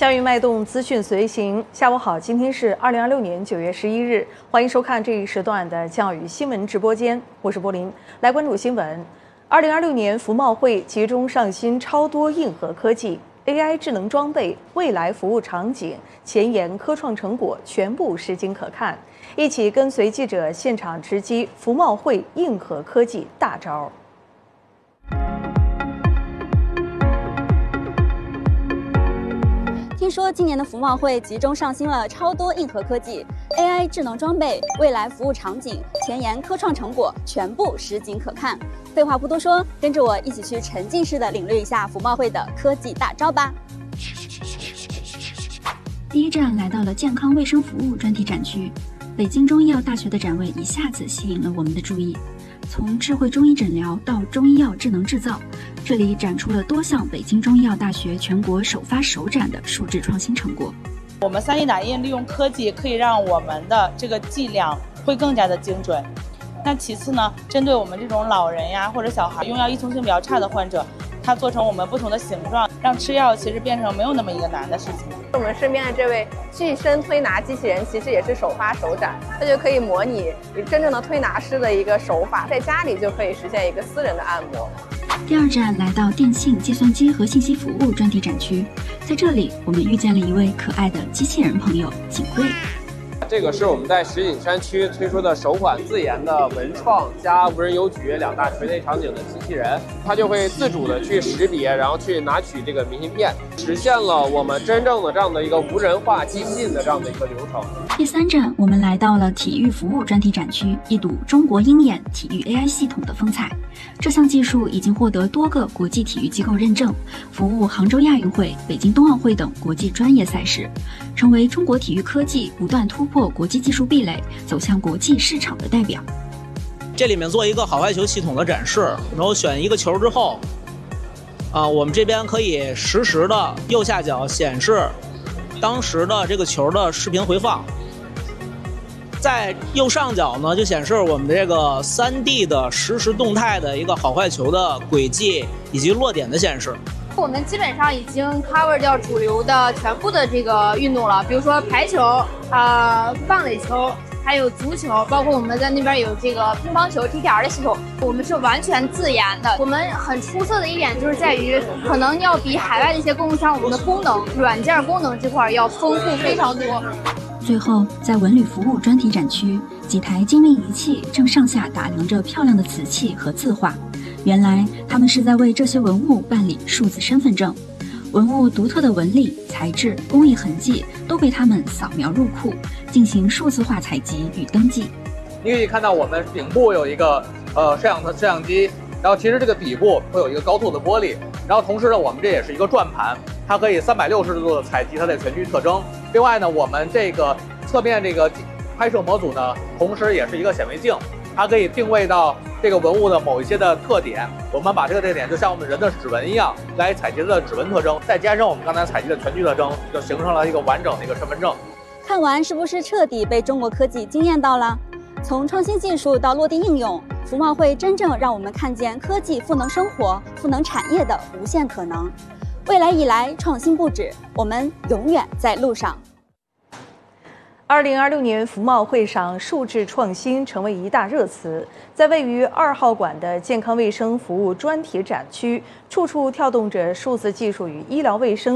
教育脉动，资讯随行。下午好，今天是2026年9月11日，欢迎收看这一时段的教育新闻直播间，我是柏林。来关注新闻。2026年服贸会集中上新超多硬核科技、AI 智能装备、未来服务场景、前沿科创成果，全部实景可看。一起跟随记者现场直击服贸会硬核科技大招。 听说今年的服贸会集中上新了超多硬核科技、AI 智能装备、未来服务场景、前沿科创成果，全部实景可看。废话不多说，跟着我一起去沉浸式的领略一下服贸会的科技大招吧。 第一站来到了健康卫生服务专题展区，北京中医药大学的展位一下子吸引了我们的注意。从智慧中医诊疗到中医药智能制造，这里展出了多项北京中医药大学全国首发首展的数字创新成果。 我们3D 打印利用科技可以让我们的这个剂量会更加的精准。那其次呢，针对我们这种老人呀或者小孩用药依从性比较差的患者，它做成我们不同的形状，让吃药其实变成没有那么一个难的事情。 我们身边的这位具身推拿机器人其实也是首发首展，它就可以模拟真正的推拿师的一个手法，在家里就可以实现一个私人的按摩。 第二站来到电信、计算机和信息服务专题展区，在这里我们遇见了一位可爱的机器人朋友景贵。 这个是我们在石景山区推出的首款自研的文创加无人邮局2大垂类场景的机器人，它就会自主的去识别，然后去拿取这个明信片，实现了我们真正的这样的一个无人化寄信的这样的一个流程。 第三站，我们来到了体育服务专题展区，一睹中国鹰眼体育 AI 系统的风采。这项技术已经获得多个国际体育机构认证，服务杭州亚运会、北京冬奥会等国际专业赛事，成为中国体育科技不断突破国际技术壁垒，走向国际市场的代表。 这里面做一个好坏球系统的展示，然后选一个球之后，我们这边可以实时的右下角显示当时的这个球的视频回放。在右上角呢，就显示我们的这个3D 的实时动态的一个好坏球的轨迹以及落点的显示。 我们基本上已经 cover 掉主流的全部的这个运动了，比如说排球、棒垒球，还有足球，包括我们在那边有这个乒乓球 TTR 的系统，我们是完全自研的。我们很出色的一点就是在于，可能要比海外的一些供应商，我们的功能、软件功能这块要丰富非常多。 最后，在文旅服务专题展区，几台精密仪器正上下打量着漂亮的瓷器和字画。原来，他们是在为这些文物办理数字身份证。文物独特的纹理、材质、工艺痕迹都被他们扫描入库，进行数字化采集与登记。 你可以看到我们顶部有一个摄像机，然后其实这个底部会有一个高透的玻璃，然后同时呢，我们这也是一个转盘，它可以360度的采集它的全局特征。另外呢，我们这个侧面这个拍摄模组呢，同时也是一个显微镜，它可以定位到这个文物的某一些的特点，我们把这个特点就像我们人的指纹一样来采集它的指纹特征，再加上我们刚才采集的全局特征，就形成了一个完整的一个身份证。 看完是不是彻底被中国科技惊艳到了？从创新技术到落地应用，服贸会真正让我们看见科技赋能生活、赋能产业的无限可能。未来以来，创新不止，我们永远在路上。 2026年服贸会上，数字创新成为一大热词。在位于2号馆的健康卫生服务专题展区，处处跳动着数字技术与医疗卫生